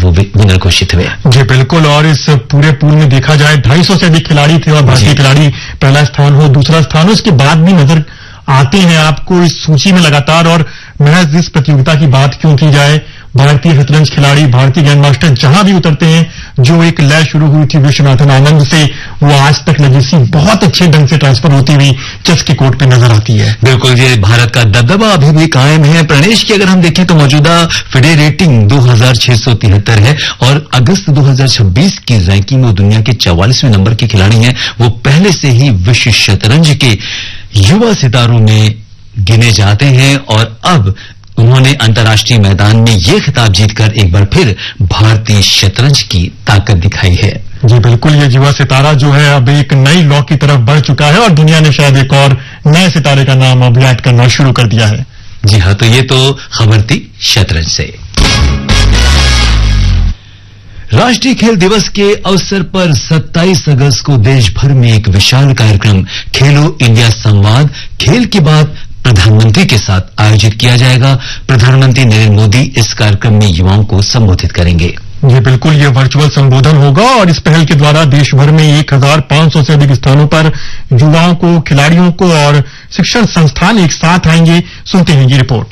वो विनर घोषित हुए। जी बिल्कुल, और इस पूरे पूल में देखा जाए 250 से अधिक खिलाड़ी थे और भारतीय खिलाड़ी पहला स्थान हो, दूसरा स्थान हो, इसके बाद भी नजर आते हैं आपको इस सूची में लगातार। और महज इस प्रतियोगिता की बात क्यों की जाए, भारतीय शतरंज खिलाड़ी, भारतीय ग्रैंड मास्टर जहां भी उतरते हैं, जो एक लय शुरू हुई थी विश्वनाथन आनंद से, वो आज तक लेगेसी बहुत अच्छे ढंग से ट्रांसफर होती हुई चेस के कोर्ट पे नजर आती है। बिल्कुल, ये भारत का दबदबा अभी भी कायम है। प्रणेश की अगर हम देखें तो मौजूदा फिडे रेटिंग 2673 है और अगस्त 2026 की रैंकिंग में दुनिया के 44वें नंबर के खिलाड़ी हैं। वो पहले से ही विश्व शतरंज के युवा सितारों में गिने जाते हैं और अब उन्होंने अंतर्राष्ट्रीय मैदान में ये खिताब जीतकर एक बार फिर भारतीय शतरंज की ताकत दिखाई है। जी बिल्कुल, ये युवा सितारा जो है अब एक नई लॉ की तरफ बढ़ चुका है और दुनिया ने शायद एक और नए सितारे का नाम अब याद करना शुरू कर दिया है। जी हाँ, तो ये तो खबर थी शतरंज से। राष्ट्रीय खेल दिवस के अवसर पर 27 अगस्त को देश भर में एक विशाल कार्यक्रम खेलो इंडिया संवाद खेल की बात प्रधानमंत्री के साथ आयोजित किया जाएगा। प्रधानमंत्री नरेंद्र मोदी इस कार्यक्रम में युवाओं को संबोधित करेंगे। जी बिल्कुल, ये वर्चुअल संबोधन होगा और इस पहल के द्वारा देश भर में 1500 से अधिक स्थानों पर युवाओं को, खिलाड़ियों को और शिक्षण संस्थान एक साथ आएंगे। सुनते हैं ये रिपोर्ट।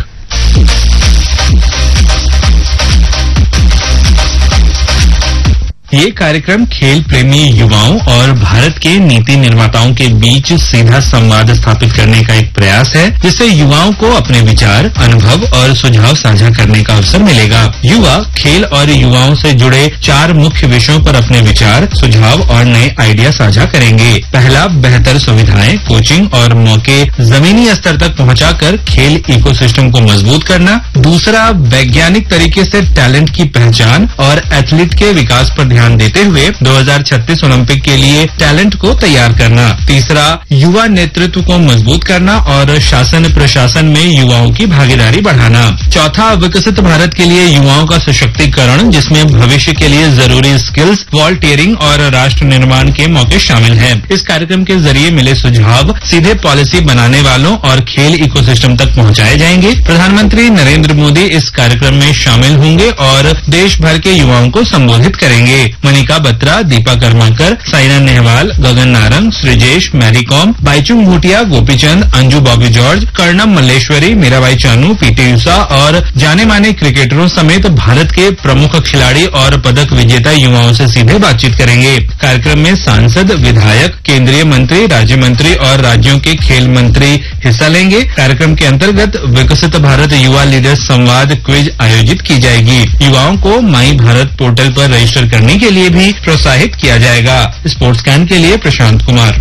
ये कार्यक्रम खेल प्रेमी युवाओं और भारत के नीति निर्माताओं के बीच सीधा संवाद स्थापित करने का एक प्रयास है, जिससे युवाओं को अपने विचार, अनुभव और सुझाव साझा करने का अवसर मिलेगा। युवा खेल और युवाओं से जुड़े 4 मुख्य विषयों पर अपने विचार, सुझाव और नए आइडिया साझा करेंगे। पहला, बेहतर सुविधाएं, कोचिंग और मौके जमीनी स्तर तक पहुंचाकर खेल इकोसिस्टम को मजबूत करना। दूसरा, वैज्ञानिक तरीके से टैलेंट की पहचान और एथलीट के विकास पर ध्यान देते हुए 2036 ओलंपिक के लिए टैलेंट को तैयार करना। तीसरा, युवा नेतृत्व को मजबूत करना और शासन प्रशासन में युवाओं की भागीदारी बढ़ाना। चौथा, विकसित भारत के लिए युवाओं का सशक्तिकरण, जिसमें भविष्य के लिए जरूरी स्किल्स, वॉलंटियरिंग और राष्ट्र निर्माण के मौके शामिल हैं। इस कार्यक्रम के जरिए मिले सुझाव सीधे पॉलिसी बनाने वालों और खेल इकोसिस्टम तक पहुंचाए जाएंगे। प्रधानमंत्री नरेंद्र मोदी इस कार्यक्रम में शामिल होंगे और देश भर के युवाओं को संबोधित करेंगे। Manika Batra, Deepa Karmakar, Saina Nehwal, Gagan Narang, Srijesh, Mary com, Baichung Bhutia, Gopichand, Anju Bobby George, Karnam Malleswari, Mirabai Chanu, PT Usha और जाने माने क्रिकेटरों समेत भारत के प्रमुख खिलाड़ी और पदक विजेता युवाओं से सीधे बातचीत करेंगे। कार्यक्रम में सांसद, विधायक, केंद्रीय मंत्री, राज्य मंत्री और राज्यों के खेल मंत्री हिस्सा लेंगे। कार्यक्रम के अंतर्गत विकसित भारत युवा लीडर्स संवाद क्विज आयोजित की जाएगी। युवाओं को माई भारत पोर्टल पर रजिस्टर करने के लिए भी प्रोत्साहित किया जाएगा। स्पोर्ट्स कैन के लिए प्रशांत कुमार।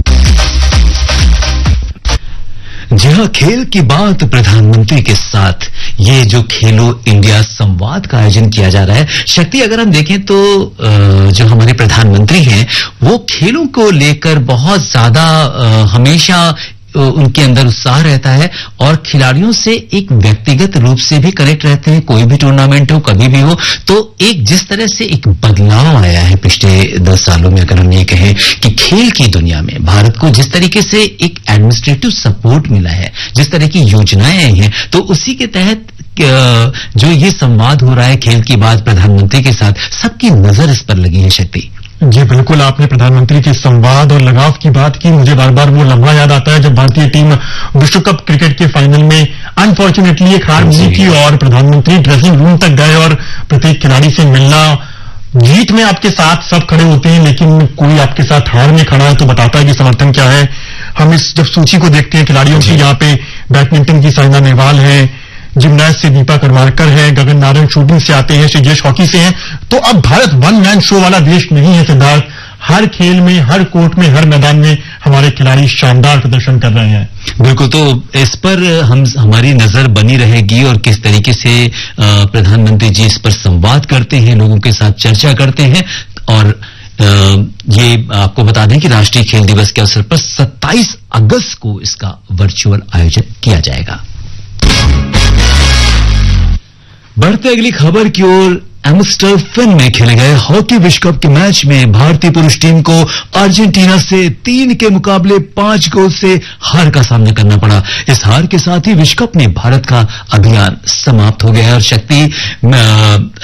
जी हाँ, खेल की बात प्रधानमंत्री के साथ ये जो खेलो इंडिया संवाद का आयोजन किया जा रहा है। शक्ति, अगर हम देखें तो जो हमारे प्रधानमंत्री हैं वो खेलों को लेकर बहुत ज्यादा हमेशा उनके अंदर उत्साह रहता है और खिलाड़ियों से एक व्यक्तिगत रूप से भी कनेक्ट रहते हैं। कोई भी टूर्नामेंट हो, कभी भी हो, तो एक जिस तरह से एक बदलाव आया है पिछले 10 सालों में, अगर हम ये कहें कि खेल की दुनिया में भारत को जिस तरीके से एक एडमिनिस्ट्रेटिव सपोर्ट मिला है, जिस तरह की योजनाएं आई हैं, तो उसी के तहत जो ये संवाद हो रहा है खेल की बात प्रधानमंत्री के साथ, सबकी नजर इस पर लगी है। शक्ति जी बिल्कुल, आपने प्रधानमंत्री के संवाद और लगाव की बात की। मुझे बार बार वो लम्हा याद आता है जब भारतीय टीम विश्व कप क्रिकेट के फाइनल में अनफॉर्चुनेटली एक हार मिली थी और प्रधानमंत्री ड्रेसिंग रूम तक गए और प्रत्येक खिलाड़ी से मिलना। जीत में आपके साथ सब खड़े होते हैं, लेकिन कोई आपके साथ हार में खड़ा है तो बताता है कि समर्थन क्या है। हम इस जब सूची को देखते हैं खिलाड़ियों की, यहाँ पे बैडमिंटन की साइना नेहवाल है, जिम्नास्ट से दीपा कर्माकर है, गगन नारंग शूटिंग से आते हैं, सृजेश हॉकी से हैं। तो अब भारत वन मैन शो वाला देश नहीं है सिद्धार्थ। हर खेल में, हर कोर्ट में, हर मैदान में हमारे खिलाड़ी शानदार प्रदर्शन कर रहे हैं। बिल्कुल, तो इस पर हमारी नजर बनी रहेगी और किस तरीके से प्रधानमंत्री जी इस पर संवाद करते हैं, लोगों के साथ चर्चा करते हैं। और ये आपको बता दें कि राष्ट्रीय खेल दिवस के अवसर पर 27 अगस्त को इसका वर्चुअल आयोजन किया जाएगा। बढ़ते अगली खबर की ओर। एम्स्टरडम में खेले गए हॉकी विश्व कप के मैच में भारतीय पुरुष टीम को अर्जेंटीना से 3 के मुकाबले 5 गोल से हार का सामना करना पड़ा। इस हार के साथ ही विश्व कप में भारत का अभियान समाप्त हो गया है। और शक्ति,